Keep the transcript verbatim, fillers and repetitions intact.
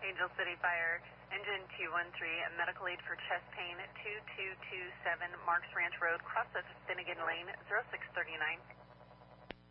Angel City Fire, engine two one three, medical aid for chest pain, two two two seven Marks Ranch Road, cross of Finnegan Lane, zero six three nine.